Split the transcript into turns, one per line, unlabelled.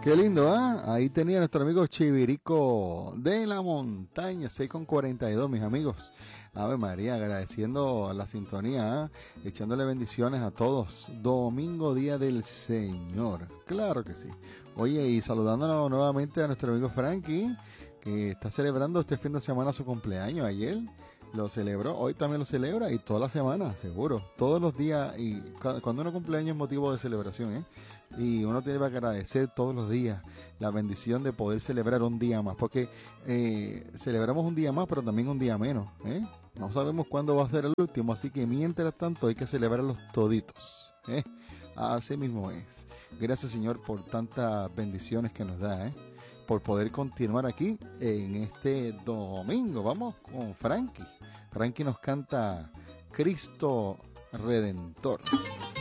Qué lindo, ¿ah? Ahí tenía nuestro amigo Chivirico de la montaña, 6:42, mis amigos. Ave María, agradeciendo la sintonía, ¿ah? Echándole bendiciones a todos. Domingo, día del Señor. Claro que sí. Oye, y saludándonos nuevamente a nuestro amigo Frankie, que está celebrando este fin de semana su cumpleaños. Ayer lo celebró, hoy también lo celebra y toda la semana, seguro. Todos los días, y cuando uno cumpleaños es motivo de celebración, ¿eh? Y uno tiene que agradecer todos los días la bendición de poder celebrar un día más, porque celebramos un día más, pero también un día menos, ¿eh? No sabemos cuándo va a ser el último, así que mientras tanto hay que celebrarlos toditos, ¿eh? Así mismo es. Gracias, Señor, por tantas bendiciones que nos da, ¿eh? Por poder continuar aquí en este domingo. Vamos con Frankie. Frankie nos canta Cristo Redentor.